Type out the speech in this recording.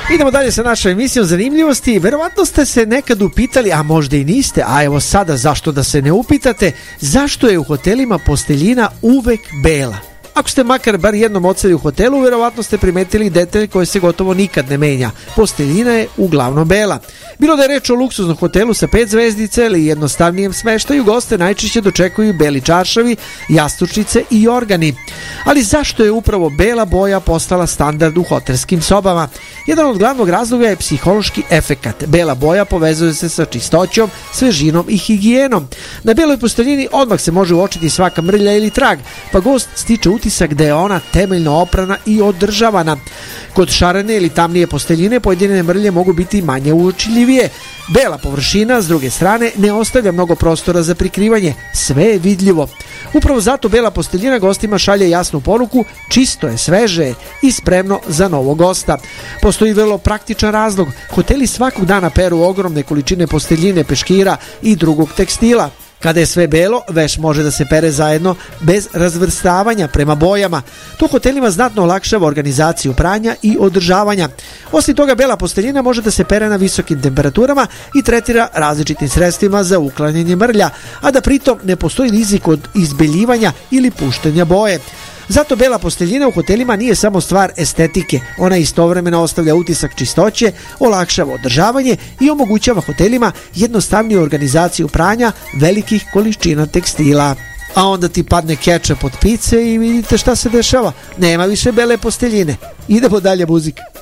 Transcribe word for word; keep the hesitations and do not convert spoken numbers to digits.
Idemo dalje sa našom emisijom zanimljivosti. Verovatno ste se nekad upitali, a možda i niste, a evo sada zašto da se ne upitate, zašto je u hotelima posteljina uvek bela? Ako ste makar bar jednom odseli u hotelu, verovatno ste primetili detalj koji se gotovo nikad ne menja. Posteljina je uglavnom bela. Bilo da je reč o luksuznom hotelu sa pet zvezdice ili jednostavnijem smeštaju, goste najčešće dočekuju beli čaršavi, jastučnice i organi. Ali zašto je upravo bela boja postala standard u hotelskim sobama? Jedan od glavnog razloga je psihološki efekat. Bela boja povezuje se sa čistoćom, svežinom i higijenom. Na beloj posteljini odmah se može uočiti svaka mrlja ili trag, pa gost stiče utisak da je ona temeljno oprana i održavana. Kod šarene ili tamnije posteljine pojedine mrlje mogu biti manje uočljivije. Bela površina, s druge strane, ne ostavlja mnogo prostora za prikrivanje, sve je vidljivo. Upravo zato bela posteljina gostima šalje jasnu poruku, čisto je, sveže je i spremno za novog gosta. Postoji vrlo praktičan razlog, hoteli svakog dana peru ogromne količine posteljine, peškira i drugog tekstila. Kada je sve belo, veš može da se pere zajedno bez razvrstavanja prema bojama. To hotelima znatno olakšava organizaciju pranja i održavanja. Osim toga, bela posteljina može da se pere na visokim temperaturama i tretira različitim sredstvima za uklanjanje mrlja, a da pritom ne postoji rizik od izbeljivanja ili puštanja boje. Zato bela posteljina u hotelima nije samo stvar estetike, ona istovremeno ostavlja utisak čistoće, olakšava održavanje i omogućava hotelima jednostavniju organizaciju pranja velikih količina tekstila. A onda ti padne kečap od pice i vidite šta se dešava. Nema više bele posteljine. Idemo dalje, muzika.